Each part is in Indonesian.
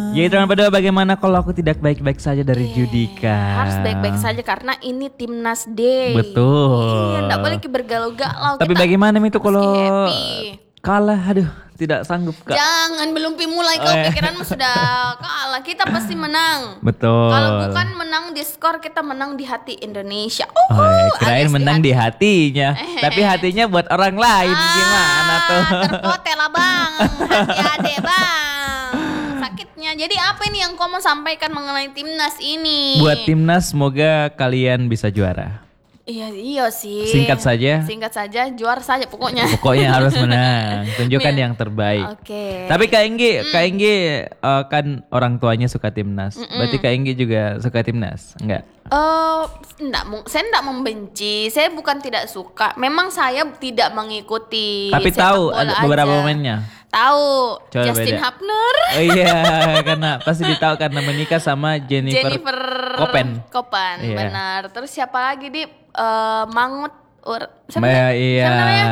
Jadi teman berdua, bagaimana kalau aku tidak baik-baik saja dari Judika? Harus baik-baik saja karena ini Timnas Day. Betul. Iya, enggak boleh bergalau-galau. Tapi Kita bagaimana itu kalau happy. kalah? Aduh, tidak sanggup Kak. Jangan, belum mulai kau pikiranmu sudah kalah. Kita pasti menang. Betul. Kalau bukan menang di skor, kita menang di hati Indonesia. Kirain menang di hatinya. Tapi hatinya buat orang lain. Gimana tuh? Terpotel lah bang. Hati adek bang. Sakitnya. Jadi apa ini yang kau mau sampaikan mengenai Timnas ini? Buat Timnas, semoga kalian bisa juara. Iya sih. Singkat saja, juara saja pokoknya. Pokoknya harus menang. Tunjukkan yang terbaik. Oke. Tapi Kak Enggi kan orang tuanya suka Timnas. Berarti Kak Enggi juga suka Timnas? Enggak? Saya enggak membenci. Saya bukan tidak suka. Memang saya tidak mengikuti. Tapi sepak tahu bola ada aja. beberapa momennya. Tahu. Coba Justin beda. Hapner. Oh iya, karena pasti ditahu karena menikah sama Jennifer Koppen. Koppen, Iya. benar. Terus siapa lagi di Mangut siapa Iya. namanya?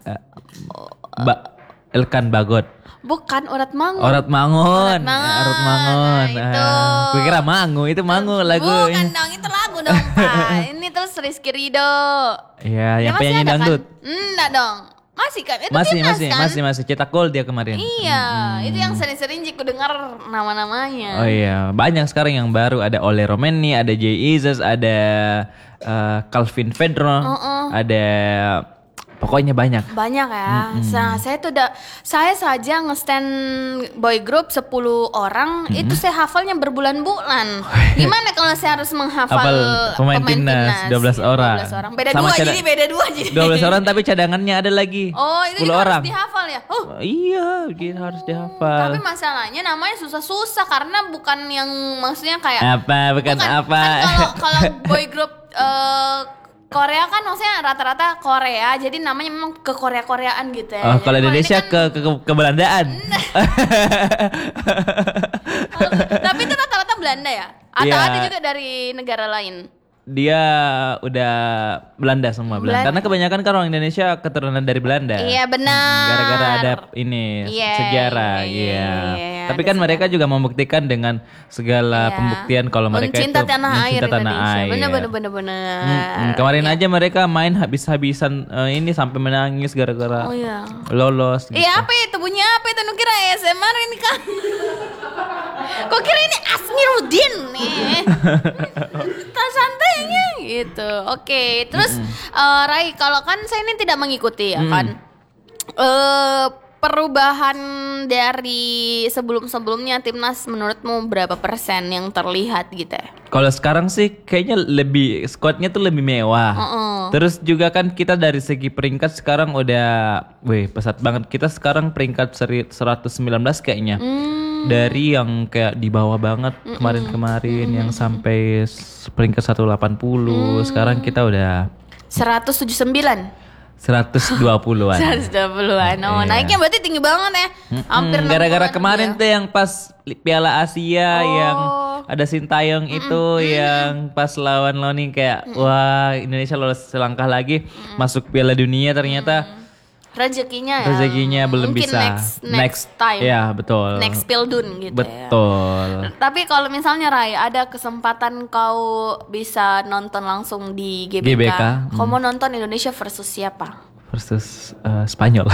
Elkan Bagot. Bukan Urat Mangut. Orat Mangun. Orat Mangun. Orat Mangun. Nah, itu. Kukira Mangu, itu Mangu lagu. Bukan dong, itu lagu dong Pak. Ini terus Rizky Ridho. Iya, yang masih penyanyi ada dangdut. Kan? Enggak dong. Masih kan? Itu Masih, Timnas kan? masih cetak gol dia kemarin. Iya, itu yang sering-sering Jiku dengar nama-namanya. Oh iya, banyak sekarang yang baru, ada Ole Romeni, ada Jay Izzes, ada Calvin Fedro, ada pokoknya banyak. Banyak ya. Nah, saya saja nge-stand boy group 10 orang, itu saya hafalnya berbulan-bulan. Gimana kalau saya harus menghafal Hafal pemain timnas 12 orang. 12 orang. Beda Sama dua jadi beda dua jadi. 12 orang tapi cadangannya ada lagi. Oh, itu 10 juga orang. harus dihafal ya? Oh. Iya, dia harus dihafal. Tapi masalahnya namanya susah-susah karena bukan yang maksudnya kayak Bukan apa. Kan kalau boy group Korea kan maksudnya rata-rata Korea, jadi namanya memang ke Korea-Koreaan gitu ya. Oh, kalau Jadi Indonesia ini kan, ke Belandaan. tapi itu rata-rata Belanda ya? Atau Iya. ada juga dari negara lain? Dia udah Belanda semua Belanda. Karena kebanyakan kan orang Indonesia keturunan dari Belanda. Iya benar. Gara-gara ada ini sejarah, iya. Tapi kan mereka juga membuktikan dengan segala pembuktian kalau mereka mencinta itu tanah air mencinta tanah Indonesia. air. Benar. Kemarin aja mereka main habis-habisan ini sampai menangis gara-gara lolos. Gitu. Iya apa itu bunyi apa itu? Kira ASMR ini kan? Kok kira ini Asmiruddin nih? Tak santainya gitu. Oke, terus Rai, kalau kan saya ini tidak mengikuti ya kan. Perubahan dari sebelum-sebelumnya Timnas menurutmu berapa persen yang terlihat gitu ya? Kalau sekarang sih kayaknya lebih squadnya tuh lebih mewah. Terus juga kan kita dari segi peringkat sekarang udah, pesat banget. Kita sekarang peringkat 119 kayaknya. Dari yang kayak di bawah banget kemarin-kemarin yang sampai peringkat 180, sekarang kita udah 179. 120-an. 120-an. Oh, Iya. naiknya berarti tinggi banget ya. Hampir 60-an gara-gara kemarin ya. tuh yang pas Piala Asia yang ada Sintayong itu yang pas lawan nih kayak wah Indonesia lolos selangkah lagi masuk Piala Dunia ternyata rezekinya belum mungkin bisa next time. Ya betul. Next Pildun gitu ya. Betul. Tapi kalau misalnya Rai ada kesempatan kau bisa nonton langsung di GBK. Kau mau nonton Indonesia versus siapa? Versus Spanyol.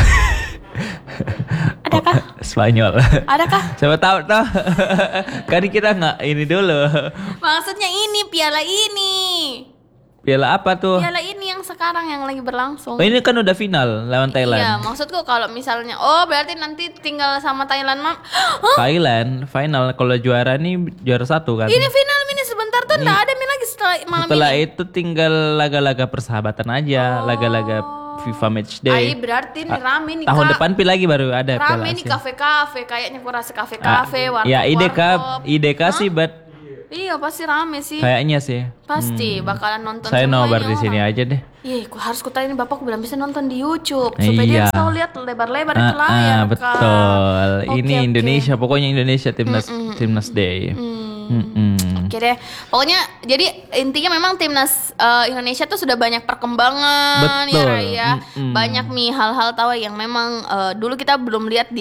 Adakah? Spanyol. Adakah? Siapa tahu toh. Kan kita nggak ini dulu. Maksudnya ini piala ini. Piala apa tuh? Piala ini yang sekarang yang lagi berlangsung. Oh, ini kan udah final lawan Thailand. Iya, maksudku kalau misalnya berarti nanti tinggal sama Thailand Thailand final kalau juara nih juara 1 kan. Ini final ini sebentar tuh enggak ada lagi setelah malam Setelah ini. itu tinggal laga-laga persahabatan aja, laga-laga FIFA Match Day. Berarti nih rame nih Tahun Kak. depan lagi baru ada Piala Rame nih Asia. kafe-kafe kayaknya aku rasa kafe-kafe, warkop. Ya IDK sih Iya pasti rame sih. kayaknya sih. Pasti bakalan nonton Saya semuanya nobar di sini orang. aja deh. Iya, harus kutanya bapakku belum bisa nonton di YouTube supaya dia Iya. bisa lihat lebar-lebar itu layar. Kak. Betul. Oke, Ini oke. Indonesia, pokoknya Indonesia Timnas Day. Oke deh, pokoknya jadi intinya memang timnas Indonesia tuh sudah banyak perkembangan Betul. ya Raya. Banyak nih hal-hal tahu yang memang dulu kita belum lihat di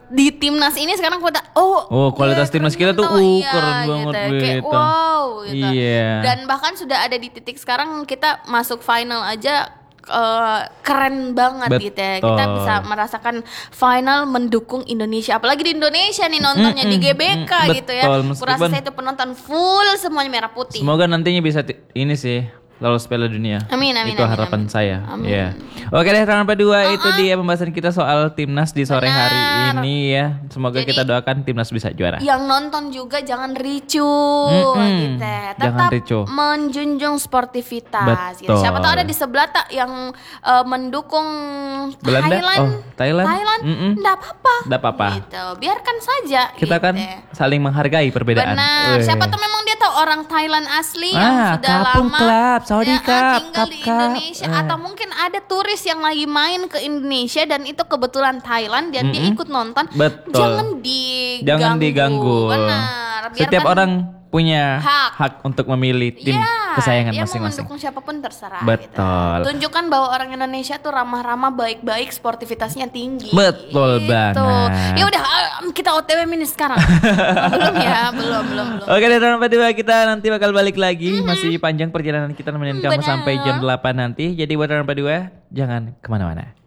di timnas ini sekarang kualitas timnas kita tuh keren banget kayak gitu. wow gitu. Iya. Dan bahkan sudah ada di titik sekarang kita masuk final aja keren banget gitu ya. Kita bisa merasakan final mendukung Indonesia. Apalagi di Indonesia nih nontonnya di GBK gitu ya. Kurasa saya itu penonton full semuanya merah putih. Semoga nantinya bisa ini sih lolos Piala Dunia. Amin. Itu harapan saya. Amin. Ya. Oke deh teman kedua itu dia pembahasan kita soal timnas di sore hari ini ya. Semoga kita doakan timnas bisa juara. Yang nonton juga jangan ricuh gitu. Tetap ricuh. Menjunjung sportivitas. Gitu. Siapa tahu ada di sebelah yang mendukung Belanda? Thailand. Enggak apa-apa. Gitu. Biarkan saja. Kita kan saling menghargai perbedaan. Benar. Siapa tahu memang dia tahu orang Thailand asli yang sudah lama Saudi Cup, tinggal di Indonesia atau mungkin ada turis yang lagi main ke Indonesia dan itu kebetulan Thailand dan dia ikut nonton. Betul. Jangan diganggu. Benar. Setiap orang punya hak untuk memilih tim kesayangan masing-masing. Dia mau mendukung siapapun terserah. Betul. Gitu. Tunjukkan bahwa orang Indonesia tuh ramah-ramah, baik-baik, sportivitasnya tinggi. Betul banget. Ya udah kita OTW mini sekarang. belum. Oke deh teman kedua kita nanti bakal balik lagi. Masih panjang perjalanan kita nemenin kamu sampai jam 8 nanti. Jadi buat teman kedua jangan kemana-mana.